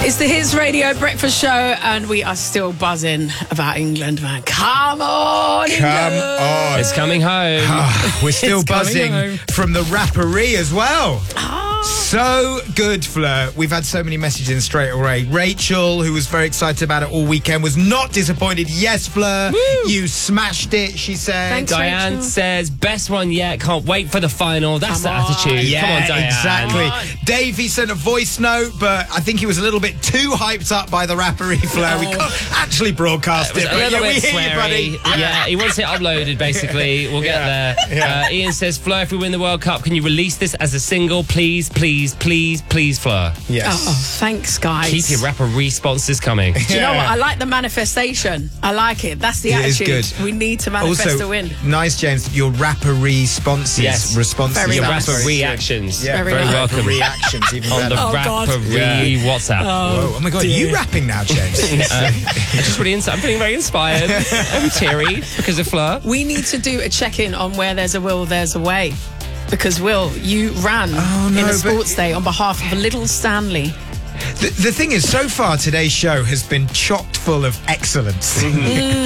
It's the Hits Radio Breakfast Show, and we are still buzzing about England, man. Come on, Come on. It's coming home. We're still It's coming buzzing home. from the rappery as well. So good, Fleur. We've had so many messages in straight away. Rachel, who was very excited about it all weekend, was not disappointed. Yes, Fleur, you smashed it, she said. Thanks, Diane Rachel. says, best one yet. Can't wait for the final. That's the Come on. attitude. Yeah, Come on, Diane. exactly. Davey sent a voice note, but I think he was a little bit too hyped up by the rappery, Fleur. We can't actually broadcast it, A but little yeah, we bit hear you, sweary. buddy. Yeah, he wants it uploaded, basically. We'll get there. Ian says, Fleur, if we win the World Cup, can you release this as a single? Please, please, please, please, Fleur. Yes. Oh, thanks, guys. Keep your rapper responses coming. Do you know what? I like the manifestation. I like it. That's the It is attitude. good. We need to manifest Also, to win. nice, James, your rappery responses. Yes. Responses. Very Your nice. rapper reactions. Yeah, Very very nice. welcome. Reactions, even On the better. God. rappery WhatsApp. Whoa, oh my God, are you rapping now, James? I'm feeling very inspired. I'm teary because of Fleur. We need to do a check-in on where there's a will, there's a way. Because, Will, you ran in no, a sports day on behalf of Little Stanley. The thing is, so far today's show has been chock full of excellence.